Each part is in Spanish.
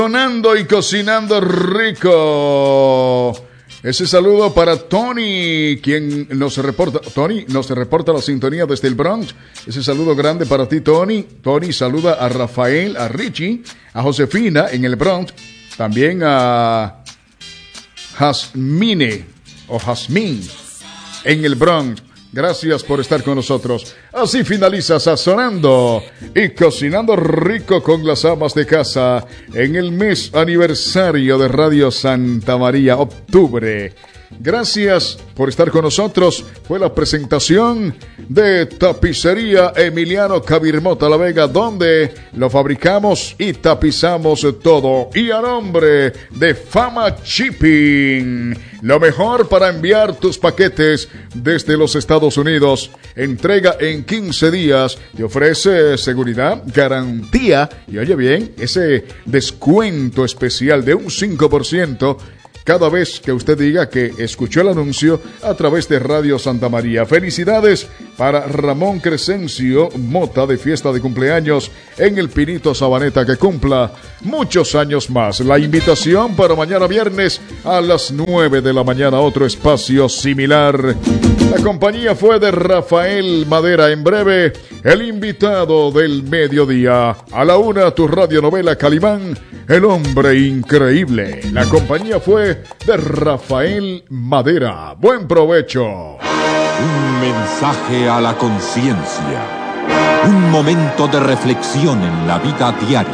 Sonando y cocinando rico. Ese saludo para Tony, quien nos reporta. Tony nos reporta la sintonía desde el Bronx. Ese saludo grande para ti, Tony. Tony saluda a Rafael, a Richie, a Josefina en el Bronx. También a Jasmine o Jasmine en el Bronx. Gracias por estar con nosotros. Así finaliza Sazonando y Cocinando Rico con las amas de casa en el mes aniversario de Radio Santa María, octubre. Gracias por estar con nosotros. Fue la presentación de Tapicería Emiliano Cabirmota La Vega, donde lo fabricamos y tapizamos todo. Y a nombre de Fama Shipping, lo mejor para enviar tus paquetes desde los Estados Unidos. Entrega en 15 días. Te ofrece seguridad, garantía y, oye bien, ese descuento especial de un 5% cada vez que usted diga que escuchó el anuncio a través de Radio Santa María. Felicidades para Ramón Crescencio Mota, de fiesta de cumpleaños en el Pinito Sabaneta, que cumpla muchos años más. La invitación para mañana viernes a las 9 de la mañana, otro espacio similar. La compañía fue de Rafael Madera. En breve, el invitado del mediodía. A la 1, tu radionovela Calimán, El Hombre Increíble. La compañía fue de Rafael Madera. Buen provecho. Un mensaje a la conciencia. Un momento de reflexión en la vida diaria.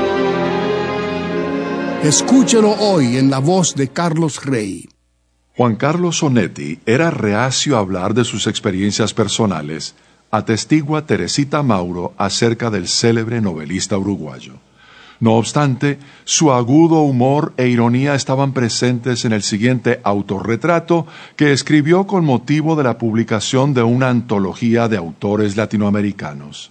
Escúchelo hoy en la voz de Carlos Rey. Juan Carlos Onetti era reacio a hablar de sus experiencias personales, atestigua Teresita Mauro acerca del célebre novelista uruguayo. No obstante, su agudo humor e ironía estaban presentes en el siguiente autorretrato que escribió con motivo de la publicación de una antología de autores latinoamericanos.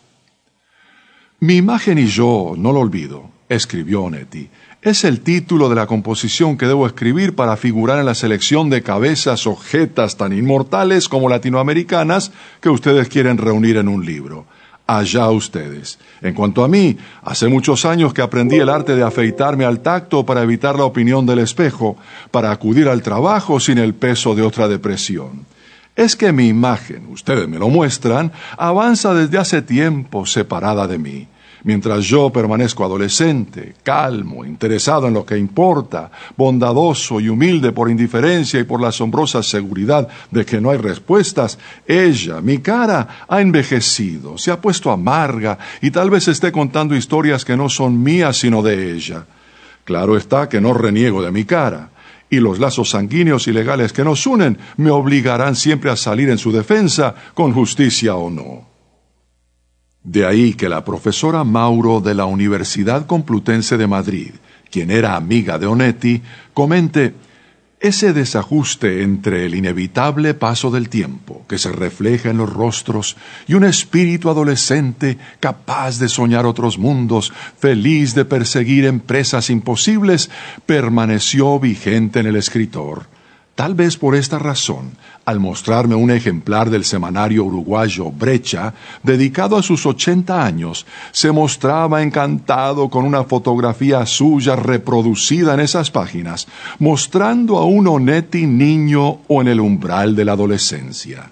Mi imagen y yo, no lo olvido, escribió Onetti. Es el título de la composición que debo escribir para figurar en la selección de cabezas o jetas tan inmortales como latinoamericanas que ustedes quieren reunir en un libro. Allá ustedes. En cuanto a mí, hace muchos años que aprendí el arte de afeitarme al tacto para evitar la opinión del espejo, para acudir al trabajo sin el peso de otra depresión. Es que mi imagen, ustedes me lo muestran, avanza desde hace tiempo separada de mí. Mientras yo permanezco adolescente, calmo, interesado en lo que importa, bondadoso y humilde por indiferencia y por la asombrosa seguridad de que no hay respuestas, ella, mi cara, ha envejecido, se ha puesto amarga y tal vez esté contando historias que no son mías sino de ella. Claro está que no reniego de mi cara, y los lazos sanguíneos y legales que nos unen me obligarán siempre a salir en su defensa, con justicia o no. De ahí que la profesora Mauro de la Universidad Complutense de Madrid, quien era amiga de Onetti, comente ese desajuste entre el inevitable paso del tiempo, que se refleja en los rostros, y un espíritu adolescente capaz de soñar otros mundos, feliz de perseguir empresas imposibles, permaneció vigente en el escritor. Tal vez por esta razón, al mostrarme un ejemplar del semanario uruguayo Brecha, dedicado a sus 80 años, se mostraba encantado con una fotografía suya reproducida en esas páginas, mostrando a un Onetti niño o en el umbral de la adolescencia.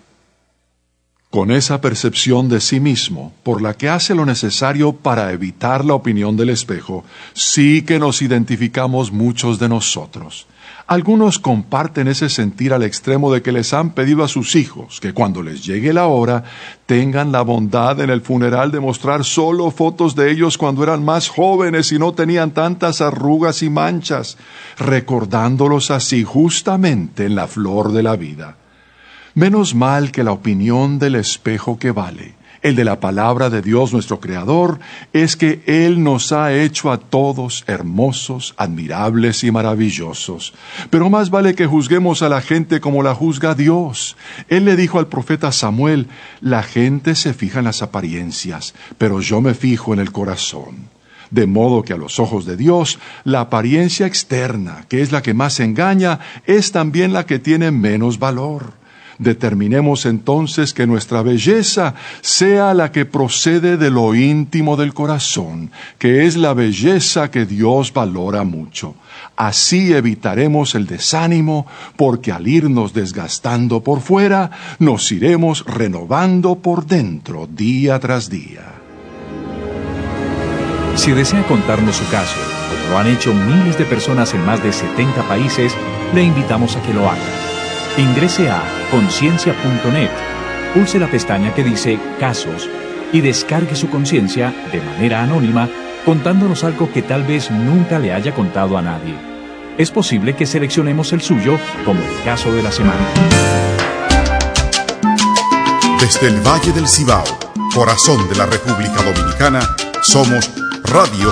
Con esa percepción de sí mismo, por la que hace lo necesario para evitar la opinión del espejo, sí que nos identificamos muchos de nosotros. Algunos comparten ese sentir al extremo de que les han pedido a sus hijos que cuando les llegue la hora tengan la bondad en el funeral de mostrar solo fotos de ellos cuando eran más jóvenes y no tenían tantas arrugas y manchas, recordándolos así justamente en la flor de la vida. Menos mal que la opinión del espejo que vale, el de la palabra de Dios nuestro Creador, es que Él nos ha hecho a todos hermosos, admirables y maravillosos. Pero más vale que juzguemos a la gente como la juzga Dios. Él le dijo al profeta Samuel, la gente se fija en las apariencias, pero yo me fijo en el corazón. De modo que a los ojos de Dios, la apariencia externa, que es la que más engaña, es también la que tiene menos valor. Determinemos entonces que nuestra belleza sea la que procede de lo íntimo del corazón, que es la belleza que Dios valora mucho. Así evitaremos el desánimo, porque al irnos desgastando por fuera, nos iremos renovando por dentro día tras día. Si desea contarnos su caso, como lo han hecho miles de personas en más de 70 países, le invitamos a que lo haga. Ingrese a conciencia.net, pulse la pestaña que dice Casos y descargue su conciencia de manera anónima, contándonos algo que tal vez nunca le haya contado a nadie. Es posible que seleccionemos el suyo como el caso de la semana. Desde el Valle del Cibao, corazón de la República Dominicana, somos Radio